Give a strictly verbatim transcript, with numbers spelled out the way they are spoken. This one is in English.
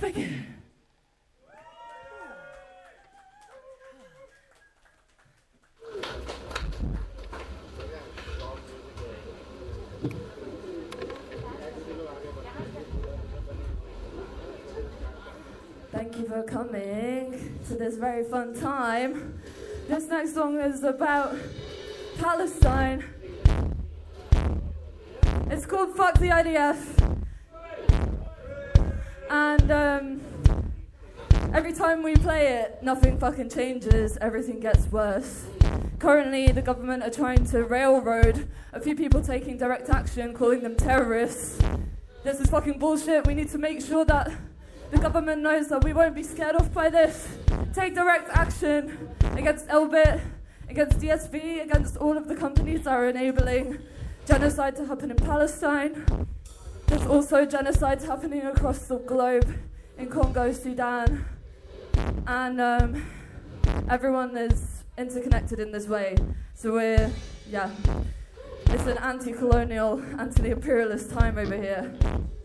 Thank you. Thank you for coming to this very fun time. This next song is about Palestine. It's called Fuck the I D F. And um, every time we play it, nothing fucking changes, everything gets worse. Currently, the government are trying to railroad a few people taking direct action, calling them terrorists. This is fucking bullshit. We need to make sure that the government knows that we won't be scared off by this. Take direct action against Elbit, against D S V, against all of the companies that are enabling genocide to happen in Palestine. There's also genocides happening across the globe, in Congo, Sudan, and um, everyone is interconnected in this way. So we're, yeah, it's an anti-colonial, anti-imperialist time over here.